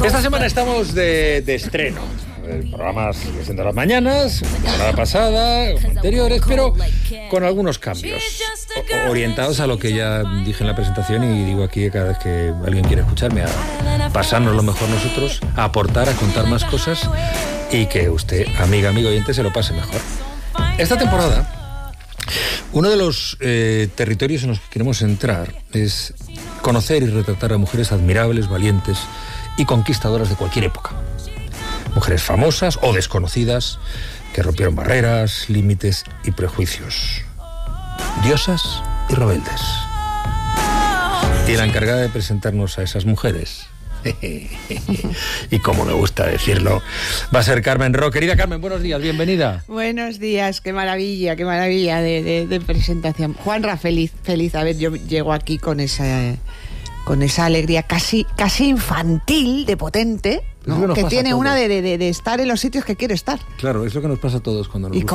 Esta semana estamos de estreno. El programa sigue siendo las mañanas, la temporada pasada, anteriores, pero con algunos cambios, orientados a lo que ya dije en la presentación y digo aquí cada vez que alguien quiere escucharme, a pasarnos lo mejor nosotros, a aportar, a contar más cosas y que usted, amiga, amigo oyente, se lo pase mejor. Esta temporada, uno de los territorios en los que queremos entrar es conocer y retratar a mujeres admirables, valientes y conquistadoras de cualquier época. Mujeres famosas o desconocidas que rompieron barreras, límites y prejuicios. Diosas y rebeldes. Y la encargada de presentarnos a esas mujeres, y como me gusta decirlo, va a ser Carmen Ro. Querida Carmen, buenos días, bienvenida. Buenos días, qué maravilla de presentación. Juanra, feliz. A ver, yo llego aquí con esa alegría casi infantil, de potente, ¿no? Que tiene una de estar en los sitios que quiero estar. Claro, es lo que nos pasa a todos cuando nos gusta.